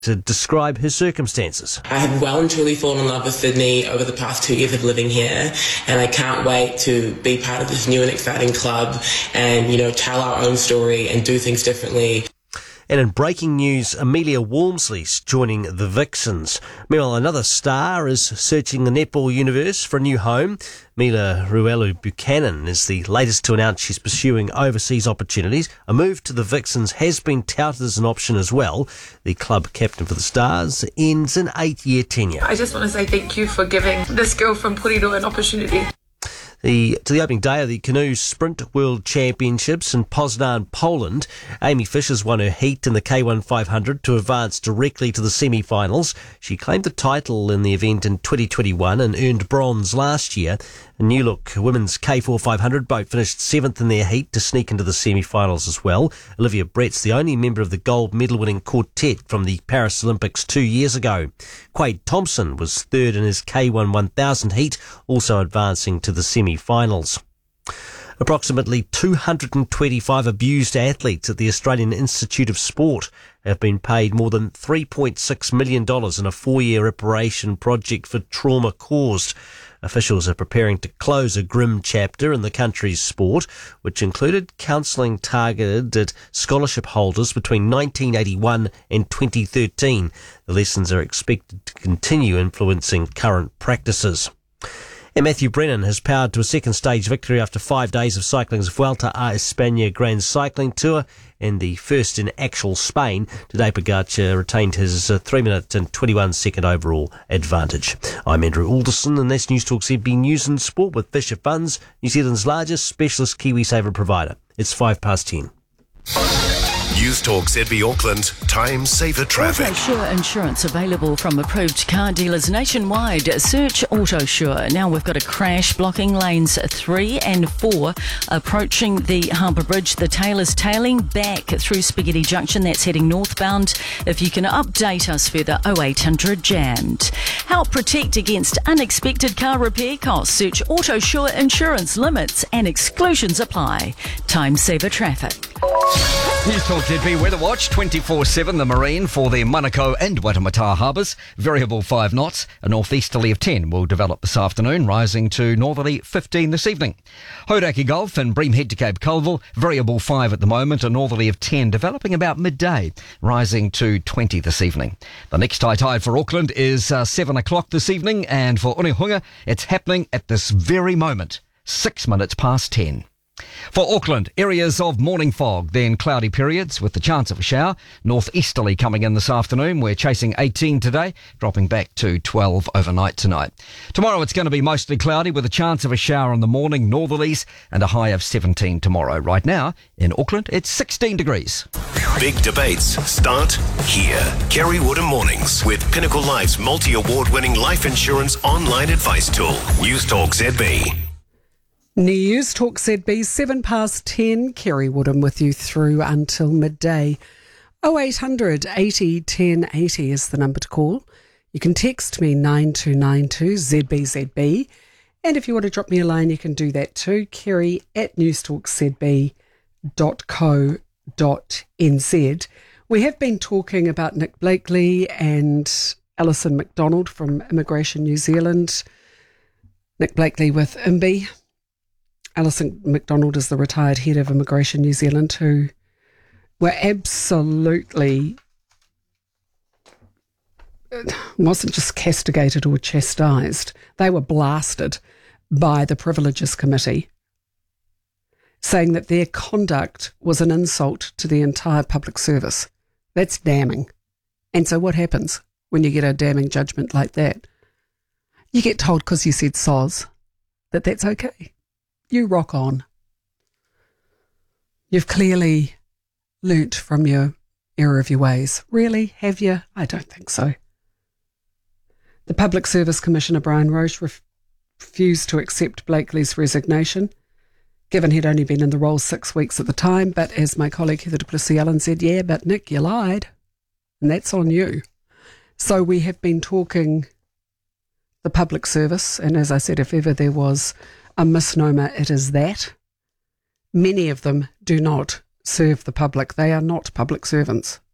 to describe his circumstances. I have well and truly fallen in love with Sydney over the past 2 years of living here, and I can't wait to be part of this new and exciting club and, tell our own story and do things differently. And in breaking news, Amelia Walmsley's joining the Vixens. Meanwhile, another star is searching the netball universe for a new home. Mila Ruelu Buchanan is the latest to announce she's pursuing overseas opportunities. A move to the Vixens has been touted as an option as well. The club captain for the Stars ends an 8-year tenure. I just want to say thank you for giving this girl from Puriru an opportunity. To the opening day of the Canoe Sprint World Championships in Poznan, Poland, Amy Fisher's won her heat in the K1 500 to advance directly to the semi-finals. She claimed the title in the event in 2021 and earned bronze last year. A New Look women's K4 500 boat finished 7th in their heat to sneak into the semi-finals as well. Olivia Brett's the only member of the gold medal-winning quartet from the Paris Olympics 2 years ago. Quade Thompson was third in his K1 1000 heat, also advancing to the semi-finals. Approximately 225 abused athletes at the Australian Institute of Sport have been paid more than $3.6 million in a 4-year reparation project for trauma caused. Officials are preparing to close a grim chapter in the country's sport, which included counselling targeted at scholarship holders between 1981 and 2013. The lessons are expected to continue influencing current practices. And Matthew Brennan has powered to a second stage victory after 5 days of cycling's Vuelta a España Grand Cycling Tour and the first in actual Spain. Today Pogacar retained his 3-minute and 21-second overall advantage. I'm Andrew Alderson, and that's News Talk ZB News and Sport with Fisher Funds, New Zealand's largest specialist KiwiSaver provider. It's 10:05. News Talk ZB Auckland, time saver traffic. AutoSure insurance available from approved car dealers nationwide. Search AutoSure. Now we've got a crash blocking lanes 3 and 4 approaching the Harbour Bridge. The tail is tailing back through Spaghetti Junction. That's heading northbound. If you can update us further, 0800 jammed. Help protect against unexpected car repair costs. Search AutoSure insurance. Limits and exclusions apply. Time saver traffic. News Talk ZB Weather Watch 24/7. The Marine for the Manukau and Waitemata harbours. Variable 5 knots. A northeasterly of 10 will develop this afternoon, rising to northerly 15 this evening. Hauraki Gulf and Bream Head to Cape Colville. Variable 5 at the moment. A northerly of 10 developing about midday, rising to 20 this evening. The next high tide for Auckland is 7 o'clock this evening, and for Onehunga it's happening at this very moment, 6 minutes past 10. For Auckland, areas of morning fog, then cloudy periods with the chance of a shower. Northeasterly coming in this afternoon. We're chasing 18 today, dropping back to 12 overnight tonight. Tomorrow it's going to be mostly cloudy with a chance of a shower in the morning, northerlies, and a high of 17 tomorrow. Right now, in Auckland, it's 16 degrees. Big debates start here. Kerry Woodham Mornings with Pinnacle Life's multi-award winning life insurance online advice tool. News Talk ZB. News Talk ZB, 10:07. Kerry Woodham with you through until midday. 0800 80 10 80 is the number to call. You can text me 9292 ZBZB. And if you want to drop me a line, you can do that too. Kerry at newstalkzb.co.nz. We have been talking about Nick Blakely and Alison McDonald from Immigration New Zealand. Nick Blakely with IMBY. Alison McDonald is the retired head of Immigration New Zealand, who were absolutely, wasn't just castigated or chastised, they were blasted by the Privileges Committee, saying that their conduct was an insult to the entire public service. That's damning. And so what happens when you get a damning judgment like that? You get told because you said soz that that's okay. You rock on. You've clearly learnt from your error of your ways. Really? Have you? I don't think so. The Public Service Commissioner, Brian Roche, refused to accept Blakely's resignation, given he'd only been in the role 6 weeks at the time. But as my colleague Heather du Plessis-Allen said, yeah, but Nick, you lied. And that's on you. So we have been talking the public service, and as I said, if ever there was a misnomer, it is that. Many of them do not serve the public. They are not public servants.